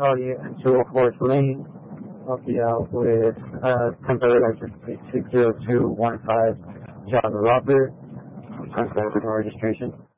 call you at 204 Lane. Help you out with temporary license plate 60215 Java Robert. I'm for registration.